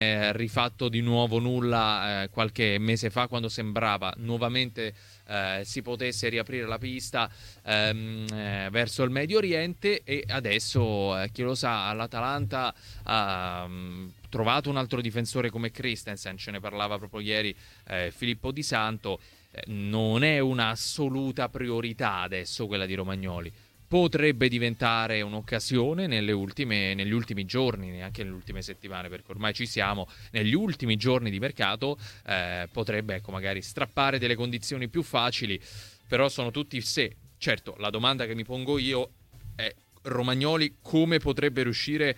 rifatto di nuovo nulla qualche mese fa, quando sembrava nuovamente si potesse riaprire la pista verso il Medio Oriente, e adesso chi lo sa, l'Atalanta ha trovato un altro difensore come Christensen, ce ne parlava proprio ieri Filippo Di Santo. Non è un'assoluta priorità adesso quella di Romagnoli. Potrebbe diventare un'occasione negli ultimi giorni, neanche nelle ultime settimane, perché ormai ci siamo, negli ultimi giorni di mercato, potrebbe, ecco, magari strappare delle condizioni più facili, però sono tutti se. Certo, la domanda che mi pongo io è: Romagnoli come potrebbe riuscire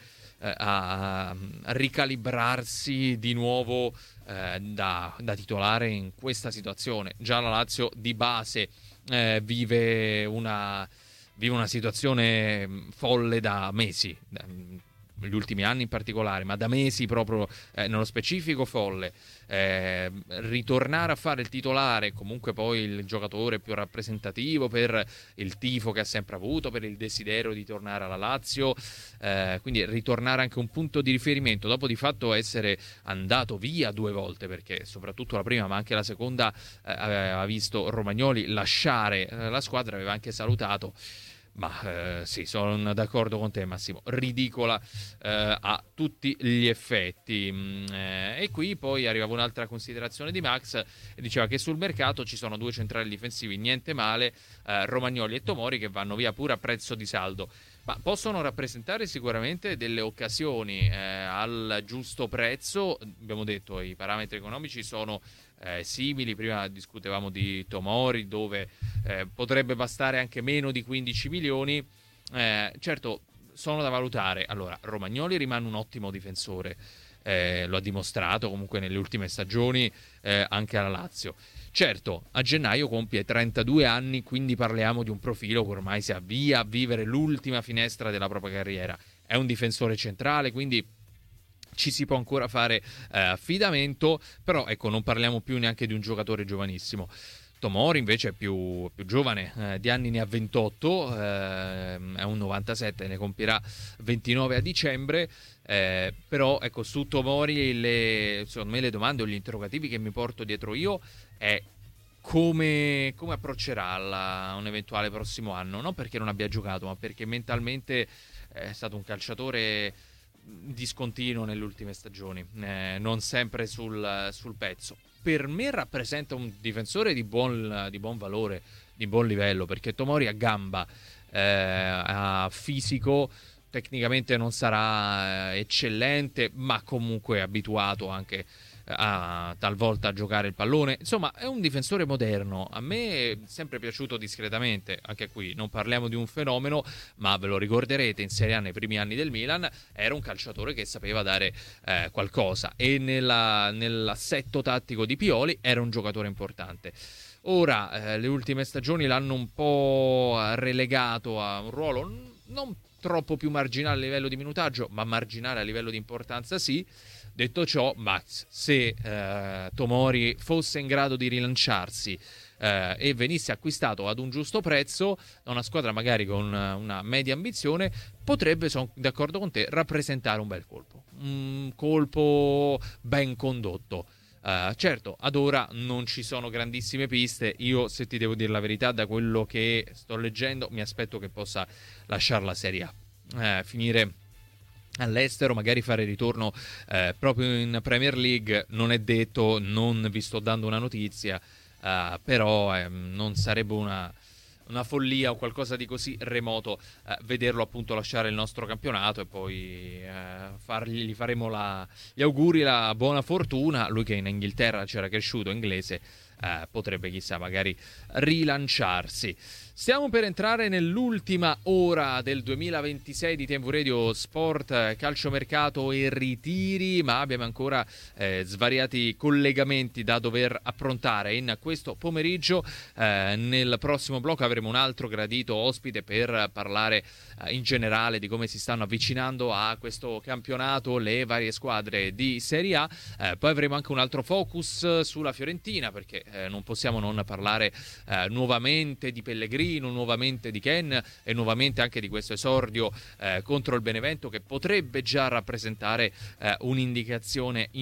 a ricalibrarsi di nuovo da titolare in questa situazione? Già la Lazio di base vive una situazione folle da mesi, negli ultimi anni in particolare, ma da mesi proprio, nello specifico folle. Ritornare a fare il titolare, comunque poi il giocatore più rappresentativo per il tifo che ha sempre avuto, per il desiderio di tornare alla Lazio, quindi ritornare anche un punto di riferimento dopo di fatto essere andato via 2 volte, perché soprattutto la prima ma anche la seconda aveva visto Romagnoli lasciare la squadra, aveva anche salutato. Ma sì, sono d'accordo con te, Massimo, ridicola a tutti gli effetti. E qui poi arrivava un'altra considerazione di Max, e diceva che sul mercato ci sono 2 centrali difensivi, niente male, Romagnoli e Tomori, che vanno via pure a prezzo di saldo, ma possono rappresentare sicuramente delle occasioni al giusto prezzo. Abbiamo detto i parametri economici sono simili, prima discutevamo di Tomori, dove potrebbe bastare anche meno di 15 milioni. Certo, sono da valutare. Allora, Romagnoli rimane un ottimo difensore, lo ha dimostrato comunque nelle ultime stagioni anche alla Lazio. Certo, a gennaio compie 32 anni, quindi parliamo di un profilo che ormai si avvia a vivere l'ultima finestra della propria carriera. È un difensore centrale, quindi ci si può ancora fare affidamento, però ecco, non parliamo più neanche di un giocatore giovanissimo. Tomori invece è più giovane, di anni ne ha 28, è un 97, ne compierà 29 a dicembre, però ecco, su Tomori secondo me le domande o gli interrogativi che mi porto dietro io è come approccerà un eventuale prossimo anno, non perché non abbia giocato, ma perché mentalmente è stato un calciatore discontinuo nelle ultime stagioni, non sempre sul pezzo. Per me rappresenta un difensore di buon valore, di buon livello, perché Tomori ha gamba, ha fisico, tecnicamente non sarà eccellente, ma comunque è abituato anche a talvolta a giocare il pallone. Insomma, è un difensore moderno. A me è sempre piaciuto discretamente. Anche qui non parliamo di un fenomeno, ma ve lo ricorderete, in Serie A nei primi anni del Milan era un calciatore che sapeva dare qualcosa, e nell'assetto tattico di Pioli era un giocatore importante. Ora le ultime stagioni l'hanno un po' relegato a un ruolo non troppo più marginale a livello di minutaggio, ma marginale a livello di importanza sì. Detto ciò, Max, se Tomori fosse in grado di rilanciarsi e venisse acquistato ad un giusto prezzo da una squadra magari con una media ambizione, potrebbe, sono d'accordo con te, rappresentare un bel colpo, un colpo ben condotto. Certo, ad ora non ci sono grandissime piste. Io, se ti devo dire la verità, da quello che sto leggendo mi aspetto che possa lasciare la Serie A, finire all'estero, magari fare ritorno proprio in Premier League. Non è detto, non vi sto dando una notizia, però non sarebbe una follia o qualcosa di così remoto vederlo appunto lasciare il nostro campionato, e poi gli faremo gli auguri, la buona fortuna. Lui che in Inghilterra c'era cresciuto, inglese, potrebbe chissà magari rilanciarsi. Stiamo per entrare nell'ultima ora del 2026 di TV Radio Sport, calciomercato e ritiri, ma abbiamo ancora svariati collegamenti da dover approntare in questo pomeriggio. Nel prossimo blocco avremo un altro gradito ospite per parlare in generale di come si stanno avvicinando a questo campionato le varie squadre di Serie A. Poi avremo anche un altro focus sulla Fiorentina, perché non possiamo non parlare nuovamente di Pellegrino, nuovamente di Ken e nuovamente anche di questo esordio contro il Benevento, che potrebbe già rappresentare un'indicazione